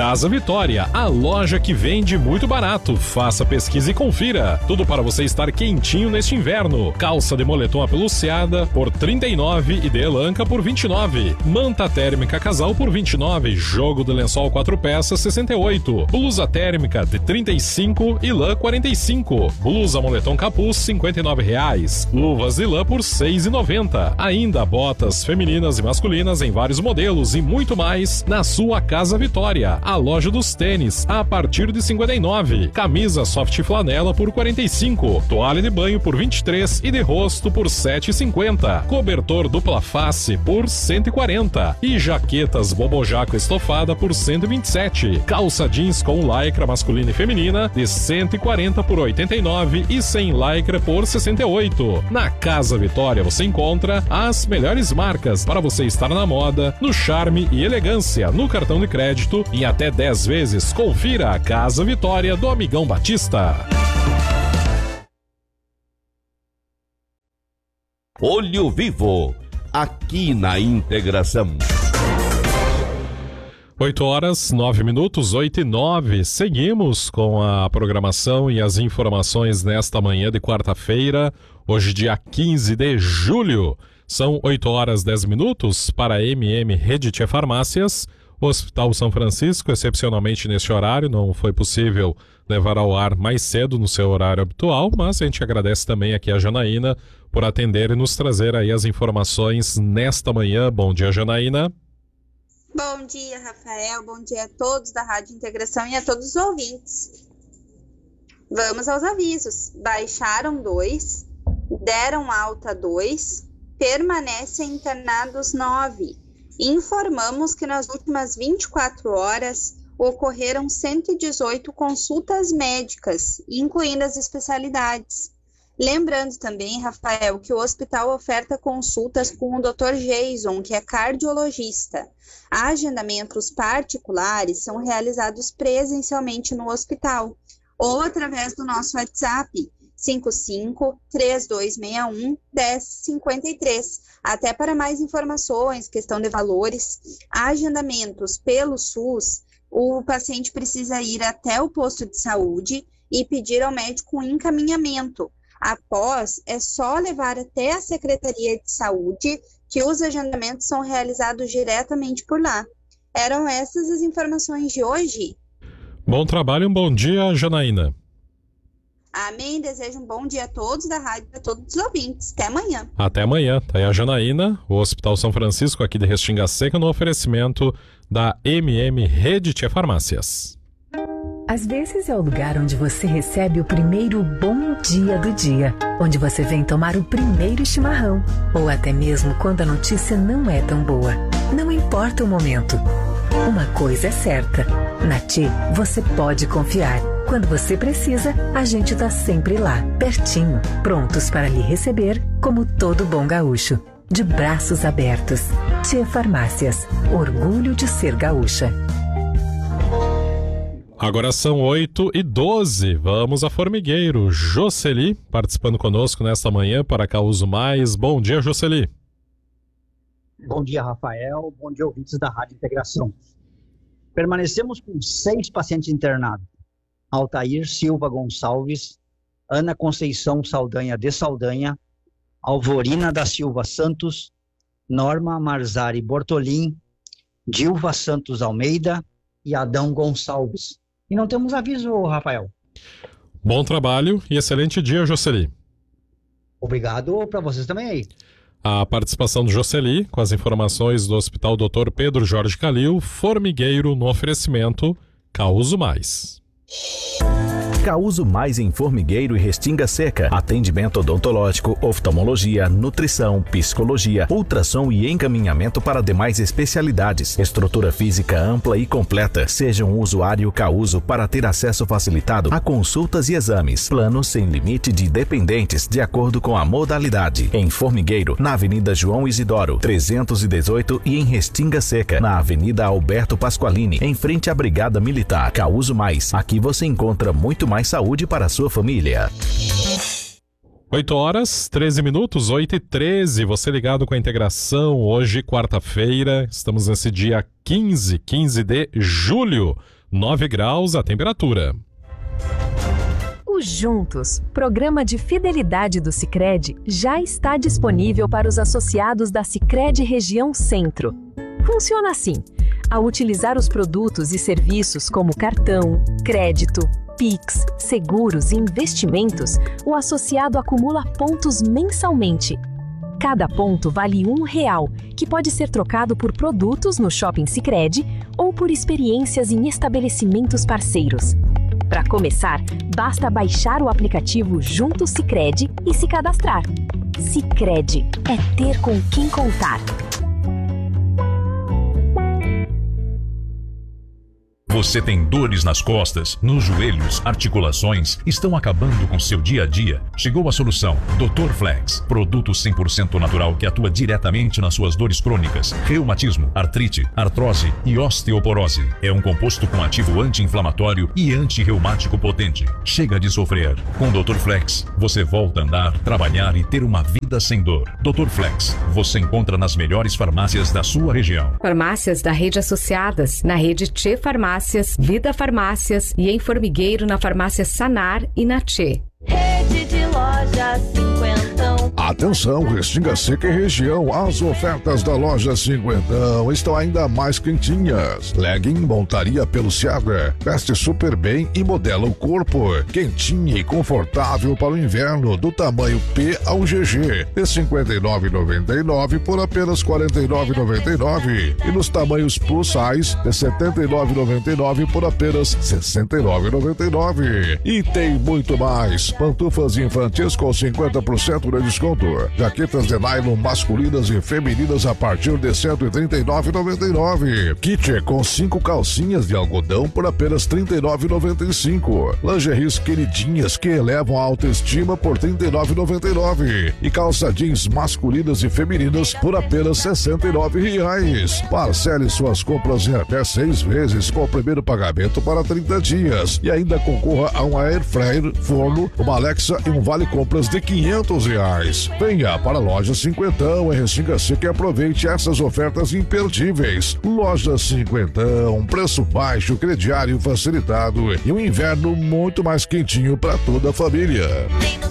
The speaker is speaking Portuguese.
Casa Vitória, a loja que vende muito barato. Faça pesquisa e confira. Tudo para você estar quentinho neste inverno. Calça de moletom apeluciada por R$ 39 e de elanca por R$ 29. Manta térmica casal por R$ 29. Jogo de lençol 4 peças R$ 68. Blusa térmica de R$ 35 e lã R$ 45. Blusa moletom capuz R$ 59,00. Luvas de lã por R$ 6,90. Ainda botas femininas e masculinas em vários modelos e muito mais na sua Casa Vitória. A loja dos tênis a partir de R$ 59. Camisa soft flanela por R$ 45. Toalha de banho por R$ 23 e de rosto por R$ 7,50. Cobertor dupla face por R$ 140. E jaquetas bobojaco estofada por R$ 127. Calça jeans com lycra masculina e feminina de R$ 140 por R$ 89 e sem lycra por R$ 68. Na Casa Vitória você encontra as melhores marcas para você estar na moda, no charme e elegância, no cartão de crédito em até 10 vezes. Confira a Casa Vitória do Amigão Batista. Olho Vivo, aqui na Integração. 8h09, 8h09. Seguimos com a programação e as informações nesta manhã de quarta-feira, hoje dia 15 de julho. São 8h10 para a Rede Tia Farmácias. O Hospital São Francisco, excepcionalmente neste horário, não foi possível levar ao ar mais cedo no seu horário habitual, mas a gente agradece também aqui a Janaína por atender e nos trazer aí as informações nesta manhã. Bom dia, Janaína. Bom dia, Rafael. Bom dia a todos da Rádio Integração e a todos os ouvintes. Vamos aos avisos. Baixaram 2, deram alta 2, permanecem internados 9. Informamos que nas últimas 24 horas ocorreram 118 consultas médicas, incluindo as especialidades. Lembrando também, Rafael, que o hospital oferta consultas com o Dr. Jason, que é cardiologista. Agendamentos particulares são realizados presencialmente no hospital ou através do nosso WhatsApp 55-3261-1053. Até para mais informações, questão de valores, agendamentos pelo SUS, o paciente precisa ir até o posto de saúde e pedir ao médico um encaminhamento. Após, é só levar até a Secretaria de Saúde, que os agendamentos são realizados diretamente por lá. Eram essas as informações de hoje. Bom trabalho e um bom dia, Janaína. Amém. Desejo um bom dia a todos da rádio e a todos os ouvintes. Até amanhã. Até amanhã. Tá aí a Janaína, o Hospital São Francisco aqui de Restinga Seca, no oferecimento da Rede Tia Farmácias. Às vezes é o lugar onde você recebe o primeiro bom dia do dia, onde você vem tomar o primeiro chimarrão, ou até mesmo quando a notícia não é tão boa. Não importa o momento. Uma coisa é certa, na Tchê você pode confiar. Quando você precisa, a gente tá sempre lá, pertinho, prontos para lhe receber como todo bom gaúcho. De braços abertos. Tchê Farmácias, orgulho de ser gaúcha. Agora são 8h12, vamos a Formigueiro. Jocely participando conosco nesta manhã para Causo Mais. Bom dia, Jocely. Bom dia, Rafael. Bom dia, ouvintes da Rádio Integração. Permanecemos com 6 pacientes internados. Altair Silva Gonçalves, Ana Conceição Saldanha de Saldanha, Alvorina da Silva Santos, Norma Marzari Bortolim, Dilva Santos Almeida e Adão Gonçalves. E não temos aviso, Rafael. Bom trabalho e excelente dia, Jocely. Obrigado para vocês também aí. A participação do Jocely com as informações do Hospital Dr. Pedro Jorge Calil, Formigueiro, no oferecimento Causo Mais. Causo Mais em Formigueiro e Restinga Seca. Atendimento odontológico, oftalmologia, nutrição, psicologia, ultrassom e encaminhamento para demais especialidades. Estrutura física ampla e completa. Seja um usuário Causo para ter acesso facilitado a consultas e exames. Plano sem limite de dependentes, de acordo com a modalidade. Em Formigueiro, na Avenida João Isidoro, 318 e em Restinga Seca, na Avenida Alberto Pasqualini, em frente à Brigada Militar. Causo Mais. Aqui você encontra muito mais saúde para a sua família. 8 horas, 13 minutos, 8h13, você ligado com a integração, hoje quarta-feira, estamos nesse dia 15 de julho, 9 graus a temperatura. O Juntos, programa de fidelidade do Sicredi, já está disponível para os associados da Sicredi Região Centro. Funciona assim: ao utilizar os produtos e serviços como cartão, crédito, Pix, seguros e investimentos, o associado acumula pontos mensalmente. Cada ponto vale R$1, que pode ser trocado por produtos no Shopping Sicredi ou por experiências em estabelecimentos parceiros. Para começar, basta baixar o aplicativo Junto Sicredi e se cadastrar. Sicredi é ter com quem contar. Você tem dores nas costas, nos joelhos, articulações, estão acabando com seu dia a dia? Chegou a solução. Dr. Flex, produto 100% natural que atua diretamente nas suas dores crônicas, reumatismo, artrite, artrose e osteoporose. É um composto com ativo anti-inflamatório e anti-reumático potente. Chega de sofrer. Com Dr. Flex, você volta a andar, trabalhar e ter uma vida sem dor. Dr. Flex, você encontra nas melhores farmácias da sua região. Farmácias da rede associadas, na rede Tchê Farmácias, Vida Farmácias e em Formigueiro na farmácia Sanar e na Tchê. Rede de loja 50. Atenção, Restinga Seca e região, as ofertas da loja 50 estão ainda mais quentinhas. Legging montaria peluciada, veste super bem e modela o corpo. Quentinha e confortável para o inverno, do tamanho P ao GG, de R$ 59,99 por apenas R$ 49,99. E nos tamanhos plus size, de R$ 79,99 por apenas R$ 69,99. E tem muito mais. Pantufas infantis com 50% de desconto. Jaquetas de nylon masculinas e femininas a partir de R$ 139,99. Kit com 5 calcinhas de algodão por apenas R$ 39,95. Lingeries queridinhas que elevam a autoestima por R$ 39,99. E calça jeans masculinas e femininas por apenas R$ 69,00. Parcele suas compras em até 6 vezes com o primeiro pagamento para 30 dias. E ainda concorra a um air fryer, forno, uma Alexa e um vale compras de R$ 500. Venha para a loja 50 em Restinga Seca e aproveite essas ofertas imperdíveis. Loja 50, preço baixo, crediário facilitado e um inverno muito mais quentinho para toda a família.